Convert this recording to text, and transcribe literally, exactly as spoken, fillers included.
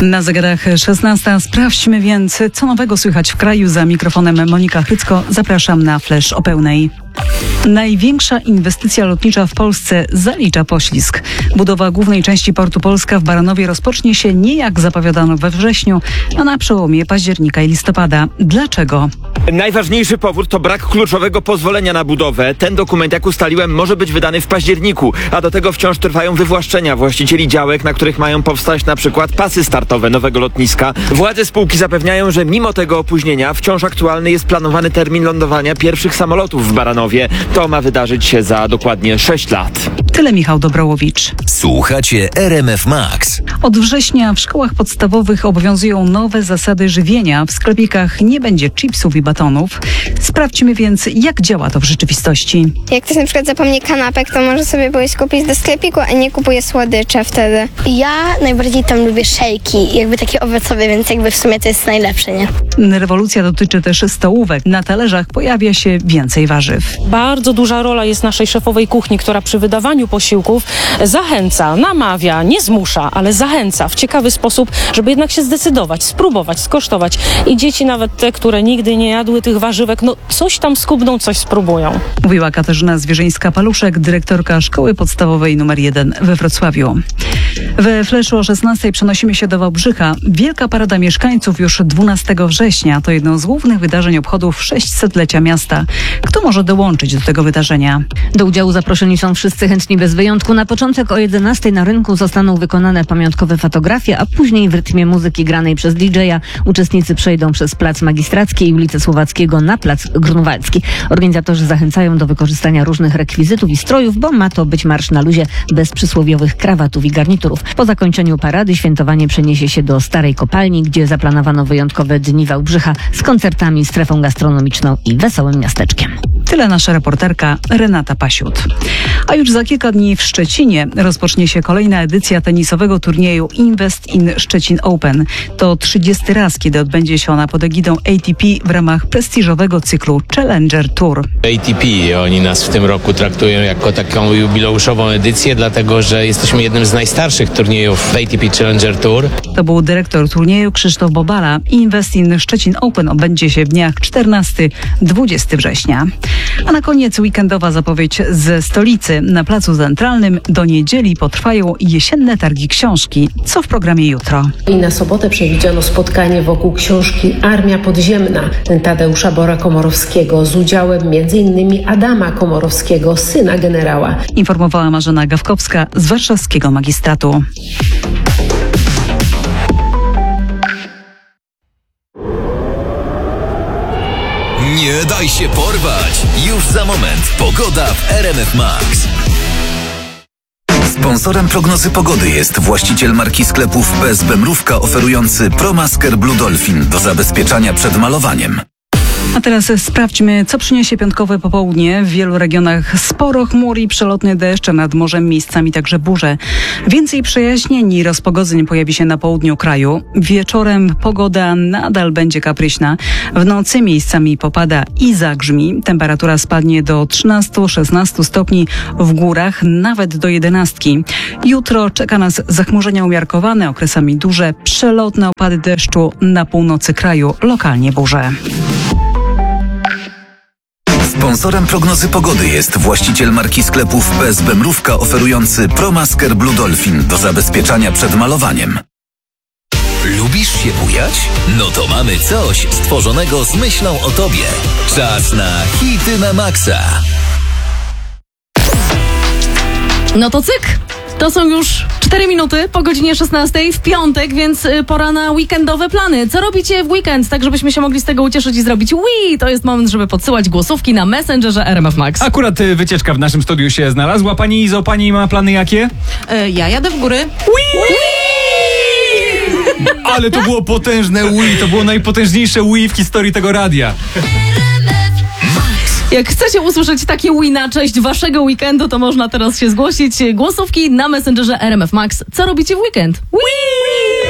Na zegarach szesnasta. Sprawdźmy więc, co nowego słychać w kraju. Za mikrofonem Monika Hrycko. Zapraszam na Flash o pełnej. Największa inwestycja lotnicza w Polsce zalicza poślizg. Budowa głównej części portu Polska w Baranowie rozpocznie się nie jak zapowiadano we wrześniu, a na przełomie października i listopada. Dlaczego? Najważniejszy powód to brak kluczowego pozwolenia na budowę. Ten dokument, jak ustaliłem, może być wydany w październiku, a do tego wciąż trwają wywłaszczenia właścicieli działek, na których mają powstać na przykład pasy startowe nowego lotniska. Władze spółki zapewniają, że mimo tego opóźnienia wciąż aktualny jest planowany termin lądowania pierwszych samolotów w Baranowie. To ma wydarzyć się za dokładnie sześć lat. Tyle Michał Dobrołowicz. Słuchacie R M F Max. Od września w szkołach podstawowych obowiązują nowe zasady żywienia. W sklepikach nie będzie chipsów i batonów. Sprawdźmy więc, jak działa to w rzeczywistości. Jak ktoś na przykład zapomni kanapek, to może sobie pójść kupić do sklepiku, a nie kupuje słodycze wtedy. Ja najbardziej tam lubię szejki, jakby takie owocowe, więc jakby w sumie to jest najlepsze, nie? Rewolucja dotyczy też stołówek. Na talerzach pojawia się więcej warzyw. Bardzo duża rola jest naszej szefowej kuchni, która przy wydawaniu posiłków zachęca, namawia, nie zmusza, ale zachęca w ciekawy sposób, żeby jednak się zdecydować, spróbować, skosztować. I dzieci, nawet te, które nigdy nie jadły tych warzywek, no coś tam skubną, coś spróbują. Mówiła Katarzyna Zwierzyńska-Paluszek, dyrektorka Szkoły Podstawowej numer jeden we Wrocławiu. We Fleszu o szesnastej przenosimy się do Wałbrzycha. Wielka Parada Mieszkańców już dwunastego września. To jedno z głównych wydarzeń obchodów sześćsetlecia miasta. Kto może dołączyć do tego wydarzenia? Do udziału zaproszeni są wszyscy chętni bez wyjątku. Na początek o jedenastej na rynku zostaną wykonane pamiątkowe fotografie, a później w rytmie muzyki granej przez didżeja uczestnicy przejdą przez Plac Magistracki i ulicę Słowackiego na Plac Grunwaldzki. Organizatorzy zachęcają do wykorzystania różnych rekwizytów i strojów, bo ma to być marsz na luzie bez przysłowiowych krawatów i garniturów. Po zakończeniu parady świętowanie przeniesie się do Starej Kopalni, gdzie zaplanowano wyjątkowe dni Wałbrzycha z koncertami, strefą gastronomiczną i wesołym miasteczkiem. Tyle nasza reporterka Renata Pasiut. A już za kilka dni w Szczecinie rozpocznie się kolejna edycja tenisowego turnieju Invest in Szczecin Open. To trzydziesty raz, kiedy odbędzie się ona pod egidą A T P w ramach prestiżowego cyklu Challenger Tour. A T P, oni nas w tym roku traktują jako taką jubileuszową edycję, dlatego że jesteśmy jednym z najstarszych turniejów A T P Challenger Tour. To był dyrektor turnieju Krzysztof Bobala. Invest in Szczecin Open odbędzie się w dniach czternastego do dwudziestego września. A na koniec weekendowa zapowiedź ze stolicy. Na Placu Centralnym do niedzieli potrwają jesienne targi książki. Co w programie jutro? I na sobotę przewidziano spotkanie wokół książki Armia Podziemna Tadeusza Bora-Komorowskiego z udziałem między innymi Adama Komorowskiego, syna generała. Informowała Marzena Gawkowska z warszawskiego magistratu. Nie daj się porwać! Już za moment pogoda w R M F Max. Sponsorem prognozy pogody jest właściciel marki sklepów P S B Mrówka oferujący ProMasker Blue Dolphin do zabezpieczania przed malowaniem. A teraz sprawdźmy, co przyniesie piątkowe popołudnie. W wielu regionach sporo chmur i przelotny deszcz, a nad morzem miejscami także burze. Więcej przejaśnień i rozpogodzeń pojawi się na południu kraju. Wieczorem pogoda nadal będzie kapryśna. W nocy miejscami popada i zagrzmi. Temperatura spadnie do trzynastu do szesnastu stopni, w górach nawet do jedenastki. Jutro czeka nas zachmurzenia umiarkowane, okresami duże, przelotne opady deszczu na północy kraju, lokalnie burze. Sponsorem prognozy pogody jest właściciel marki sklepów P S B Mrówka oferujący ProMasker Blue Dolphin do zabezpieczania przed malowaniem. Lubisz się bujać? No to mamy coś stworzonego z myślą o tobie. Czas na hity na maksa. No to cyk! To są już cztery minuty po godzinie szesnastej w piątek, więc pora na weekendowe plany. Co robicie w weekend, tak żebyśmy się mogli z tego ucieszyć i zrobić Wii? To jest moment, żeby podsyłać głosówki na Messengerze R M F Max. Akurat y, wycieczka w naszym studiu się znalazła. Pani Izo, pani ma plany jakie? E, ja jadę w góry. Wii! Ale to było potężne Wii, to było najpotężniejsze Wii w historii tego radia. Jak chcecie usłyszeć takie Wii na cześć waszego weekendu, to można teraz się zgłosić. Głosówki na Messengerze R M F Max. Co robicie w weekend? Wii!